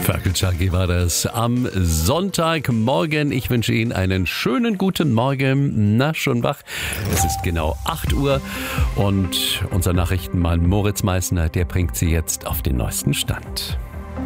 Ferkel Chagi war das am Sonntagmorgen. Ich wünsche Ihnen einen schönen guten Morgen. Na, schon wach? Es ist genau 8 Uhr und unser Nachrichtenmann Moritz Meissner, der bringt Sie jetzt auf den neuesten Stand.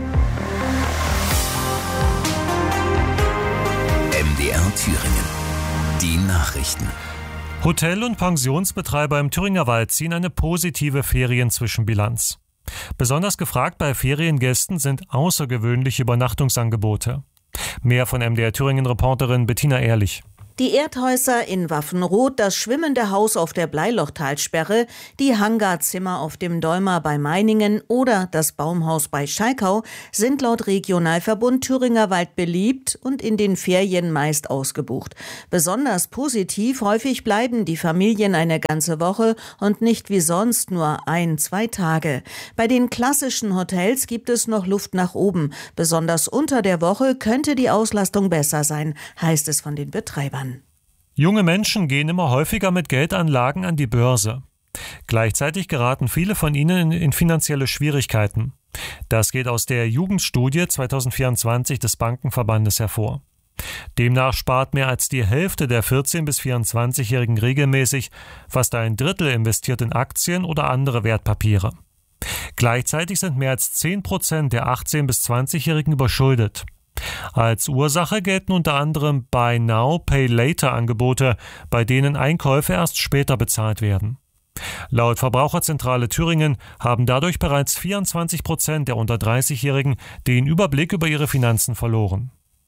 MDR Thüringen. Die Nachrichten. Hotel- und Pensionsbetreiber im Thüringer Wald ziehen eine positive Ferienzwischenbilanz. Besonders gefragt bei Feriengästen sind außergewöhnliche Übernachtungsangebote. Mehr von MDR Thüringen-Reporterin Bettina Ehrlich. Die Erdhäuser in Waffenroth, das schwimmende Haus auf der Bleilochtalsperre, die Hangarzimmer auf dem Dolmer bei Meiningen oder das Baumhaus bei Schalkau sind laut Regionalverbund Thüringer Wald beliebt und in den Ferien meist ausgebucht. Besonders positiv, häufig bleiben die Familien eine ganze Woche und nicht wie sonst nur 1-2 Tage. Bei den klassischen Hotels gibt es noch Luft nach oben. Besonders unter der Woche könnte die Auslastung besser sein, heißt es von den Betreibern. Junge Menschen gehen immer häufiger mit Geldanlagen an die Börse. Gleichzeitig geraten viele von ihnen in finanzielle Schwierigkeiten. Das geht aus der Jugendstudie 2024 des Bankenverbandes hervor. Demnach spart mehr als die Hälfte der 14- bis 24-Jährigen regelmäßig, fast ein Drittel investiert in Aktien oder andere Wertpapiere. Gleichzeitig sind mehr als 10% der 18- bis 20-Jährigen überschuldet. Als Ursache gelten unter anderem Buy Now, Pay Later Angebote, bei denen Einkäufe erst später bezahlt werden. Laut Verbraucherzentrale Thüringen haben dadurch bereits 24% der unter 30-Jährigen den Überblick über ihre Finanzen verloren.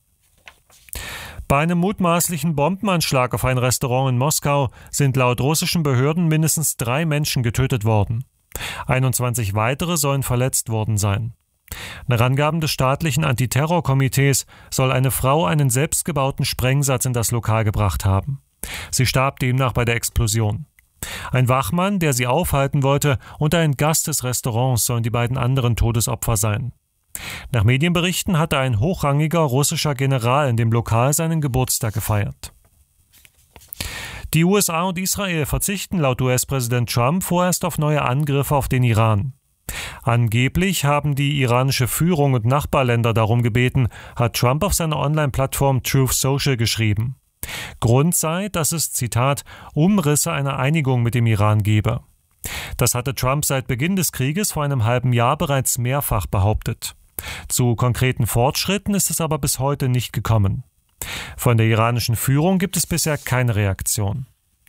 Bei einem mutmaßlichen Bombenanschlag auf ein Restaurant in Moskau sind laut russischen Behörden mindestens 3 Menschen getötet worden. 21 weitere sollen verletzt worden sein. Nach Angaben des staatlichen Antiterrorkomitees soll eine Frau einen selbstgebauten Sprengsatz in das Lokal gebracht haben. Sie starb demnach bei der Explosion. Ein Wachmann, der sie aufhalten wollte, und ein Gast des Restaurants sollen die beiden anderen Todesopfer sein. Nach Medienberichten hatte ein hochrangiger russischer General in dem Lokal seinen Geburtstag gefeiert. Die USA und Israel verzichten laut US-Präsident Trump vorerst auf neue Angriffe auf den Iran. Angeblich haben die iranische Führung und Nachbarländer darum gebeten, hat Trump auf seiner Online-Plattform Truth Social geschrieben. Grund sei, dass es, Zitat, Umrisse einer Einigung mit dem Iran gebe. Das hatte Trump seit Beginn des Krieges vor einem halben Jahr bereits mehrfach behauptet. Zu konkreten Fortschritten ist es aber bis heute nicht gekommen. Von der iranischen Führung gibt es bisher keine Reaktion.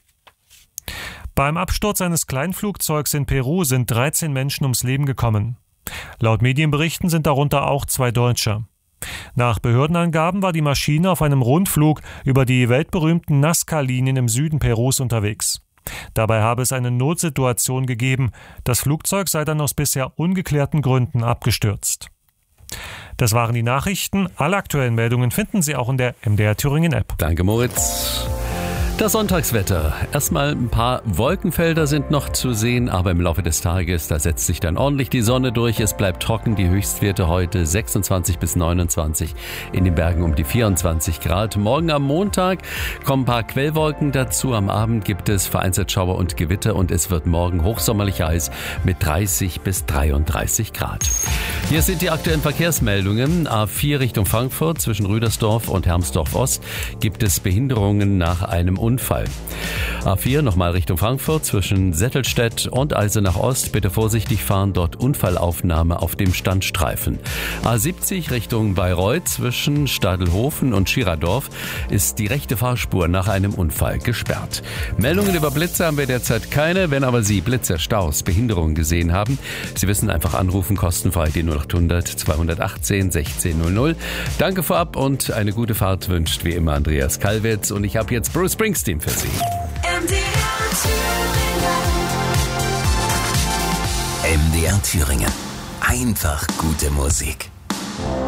Beim Absturz eines Kleinflugzeugs in Peru sind 13 Menschen ums Leben gekommen. Laut Medienberichten sind darunter auch 2 Deutsche. Nach Behördenangaben war die Maschine auf einem Rundflug über die weltberühmten Nazca-Linien im Süden Perus unterwegs. Dabei habe es eine Notsituation gegeben. Das Flugzeug sei dann aus bisher ungeklärten Gründen abgestürzt. Das waren die Nachrichten. Alle aktuellen Meldungen finden Sie auch in der MDR Thüringen App. Danke, Moritz. Das Sonntagswetter. Erstmal ein paar Wolkenfelder sind noch zu sehen, aber im Laufe des Tages, da setzt sich dann ordentlich die Sonne durch. Es bleibt trocken, die Höchstwerte heute 26 bis 29, in den Bergen um die 24 Grad. Morgen am Montag kommen ein paar Quellwolken dazu. Am Abend gibt es vereinzelt Schauer und Gewitter und es wird morgen hochsommerlich heiß mit 30 bis 33 Grad. Hier sind die aktuellen Verkehrsmeldungen. A4 Richtung Frankfurt zwischen Rüdersdorf und Hermsdorf-Ost gibt es Behinderungen nach einem Unfall. A4 nochmal Richtung Frankfurt zwischen Settelstedt und Eisenach Ost. Bitte vorsichtig fahren, dort Unfallaufnahme auf dem Standstreifen. A70 Richtung Bayreuth zwischen Stadelhofen und Schiradorf ist die rechte Fahrspur nach einem Unfall gesperrt. Meldungen über Blitze haben wir derzeit keine. Wenn aber Sie Blitze, Staus, Behinderungen gesehen haben, Sie wissen, einfach anrufen, kostenfrei die 0800 218 1600. Danke vorab und eine gute Fahrt wünscht wie immer Andreas Kalwitz und ich habe jetzt Bruce Springsteen für Sie. MDR Thüringen. Einfach gute Musik.